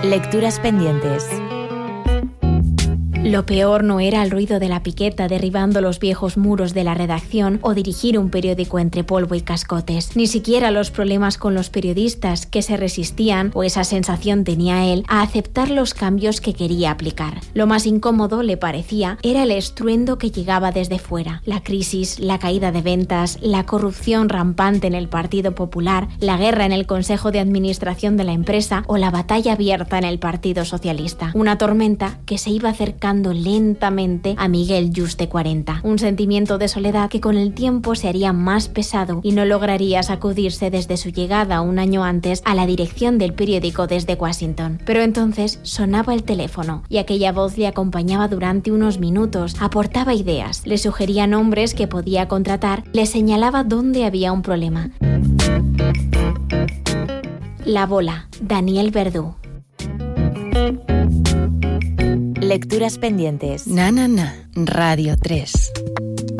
Lecturas pendientes. Lo peor no era el ruido de la piqueta derribando los viejos muros de la redacción o dirigir un periódico entre polvo y cascotes. Ni siquiera los problemas con los periodistas que se resistían, o esa sensación tenía él, a aceptar los cambios que quería aplicar. Lo más incómodo, le parecía, era el estruendo que llegaba desde fuera. La crisis, la caída de ventas, la corrupción rampante en el Partido Popular, la guerra en el Consejo de Administración de la empresa o la batalla abierta en el Partido Socialista. Una tormenta que se iba acercando lentamente a Miguel Yuste 40. Un sentimiento de soledad que con el tiempo se haría más pesado y no lograría sacudirse desde su llegada un año antes a la dirección del periódico desde Washington. Pero entonces sonaba el teléfono y aquella voz le acompañaba durante unos minutos, aportaba ideas, le sugería nombres que podía contratar, le señalaba dónde había un problema. La bola, Daniel Verdú. Lecturas pendientes. Radio 3.